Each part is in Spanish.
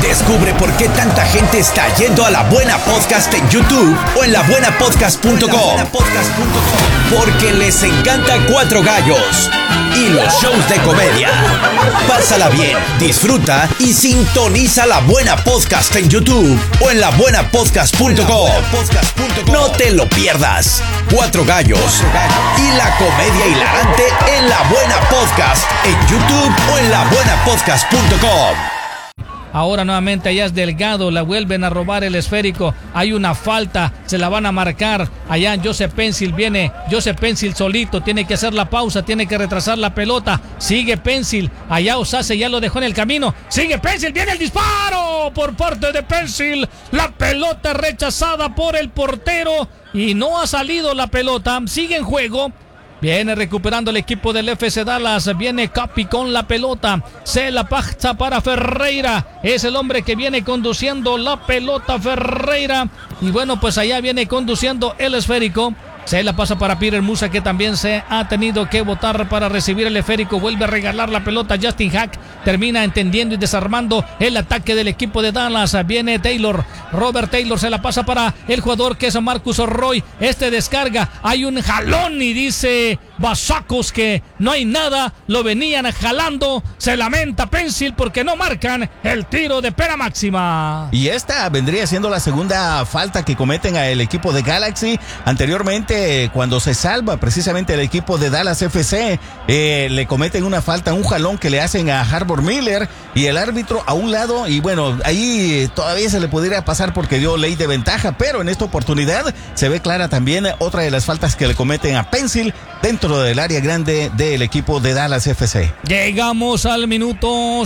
Descubre por qué tanta gente está yendo a La Buena Podcast en YouTube o en labuenapodcast.com. Porque les encanta Cuatro Gallos y los shows de comedia. Pásala bien, disfruta y sintoniza La Buena Podcast en YouTube o en labuenapodcast.com. No te lo pierdas. Cuatro Gallos y la comedia hilarante en La Buena Podcast en YouTube o en labuenapodcast.com. Ahora nuevamente allá es Delgado, la vuelven a robar el esférico, hay una falta, se la van a marcar, allá Joseph Pencil viene, Joseph Pencil solito, tiene que hacer la pausa, tiene que retrasar la pelota, sigue Pencil, allá Osase ya lo dejó en el camino, sigue Pencil, viene el disparo por parte de Pencil, la pelota rechazada por el portero y no ha salido la pelota, sigue en juego. Viene recuperando el equipo del FC Dallas. Viene Capi con la pelota. Se la pasa para Ferreira. Es el hombre que viene conduciendo la pelota, Ferreira. Y bueno, pues allá viene conduciendo el esférico. Se la pasa para Peter Musa, que también se ha tenido que botar para recibir el esférico. Vuelve a regalar la pelota. Justin Hack termina entendiendo y desarmando el ataque del equipo de Dallas. Viene Taylor. Robert Taylor se la pasa para el jugador que es Marcus Roy. Este descarga. Hay un jalón y dice Basacos que no hay nada. Lo venían jalando. Se lamenta Pencil porque no marcan el tiro de pena máxima. Y esta vendría siendo la segunda falta que cometen al equipo de Galaxy. Anteriormente, cuando se salva precisamente el equipo de Dallas FC, le cometen una falta, un jalón que le hacen a Harbor Miller y el árbitro a un lado, y bueno, ahí todavía se le pudiera pasar porque dio ley de ventaja, pero en esta oportunidad se ve clara también otra de las faltas que le cometen a Pencil dentro del área grande del equipo de Dallas FC. Llegamos al minuto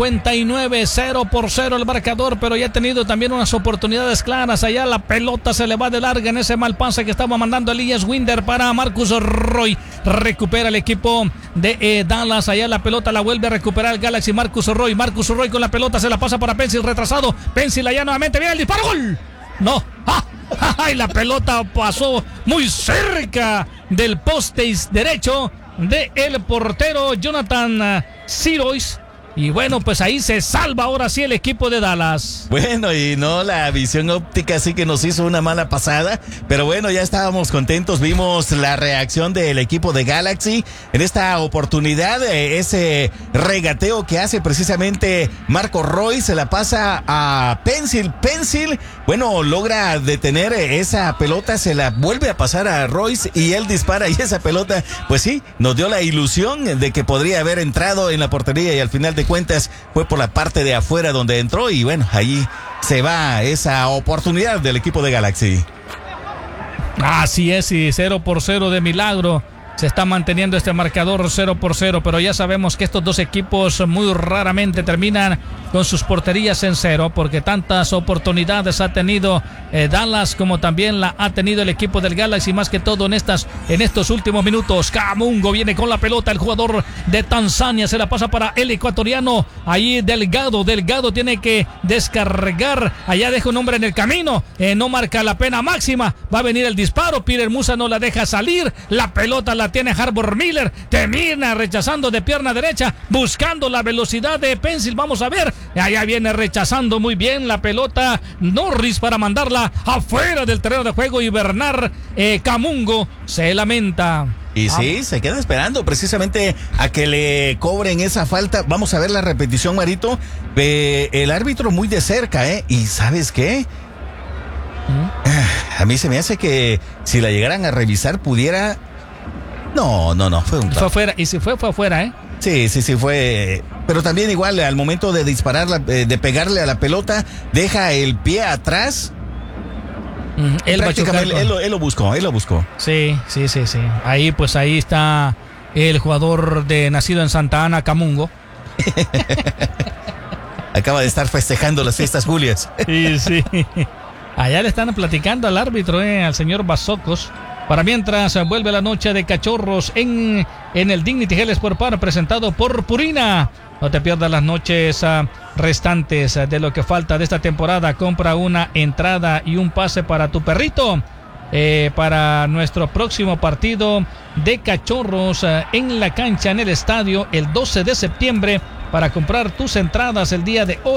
59, 0-0 el marcador, pero ya ha tenido también unas oportunidades claras. Allá la pelota se le va de larga en ese mal pase que estaba mandando Elias Winder para Marcus Roy. Recupera el equipo de Dallas. Allá la pelota la vuelve a recuperar el Galaxy. Marcus Roy con la pelota se la pasa para Pencil, retrasado. Pencil allá nuevamente, viene el disparo, gol. No. ¡Ah! Y la pelota pasó muy cerca del poste derecho del portero Jonathan Sirois. Y bueno, pues ahí se salva ahora sí el equipo de Dallas. Bueno, y no, la visión óptica sí que nos hizo una mala pasada, pero bueno, ya estábamos contentos, vimos la reacción del equipo de Galaxy en esta oportunidad, ese regateo que hace precisamente Marco Roy, se la pasa a Pencil, bueno, logra detener esa pelota, se la vuelve a pasar a Royce y él dispara, y esa pelota, pues sí, nos dio la ilusión de que podría haber entrado en la portería, y al final de cuentas fue por la parte de afuera donde entró, y bueno, allí se va esa oportunidad del equipo de Galaxy. Así es, y 0-0 de milagro. Se está manteniendo este marcador 0-0, pero ya sabemos que estos dos equipos muy raramente terminan con sus porterías en cero, porque tantas oportunidades ha tenido Dallas como también la ha tenido el equipo del Galaxy, más que todo en estos últimos minutos. Camungo viene con la pelota, el jugador de Tanzania se la pasa para el ecuatoriano, ahí Delgado tiene que descargar, allá deja un hombre en el camino, no marca la pena máxima, va a venir el disparo, Peter Musa no la deja salir, la pelota la tiene Harbor Miller, termina rechazando de pierna derecha, buscando la velocidad de Pencil, vamos a ver, allá viene rechazando muy bien la pelota Norris para mandarla afuera del terreno de juego, y Bernard Camungo se lamenta. Y sí, se queda esperando precisamente a que le cobren esa falta. Vamos a ver la repetición, Marito. El árbitro muy de cerca, ¿Y sabes qué? A mí se me hace que si la llegaran a revisar pudiera... No, fue un... Fue afuera, y si fue afuera, Sí, fue. Pero también igual al momento de dispararla, de pegarle a la pelota, deja el pie atrás. Él lo buscó. Sí. Ahí está el jugador nacido en Santa Ana, Camungo. Acaba de estar festejando las fiestas Julias. Sí. Allá le están platicando al árbitro, al señor Basocos. Para mientras vuelve la noche de cachorros en el Dignity Health Sport Bar, presentado por Purina. No te pierdas las noches restantes de lo que falta de esta temporada. Compra una entrada y un pase para tu perrito para nuestro próximo partido de cachorros en la cancha, en el estadio, el 12 de septiembre. Para comprar tus entradas el día de hoy.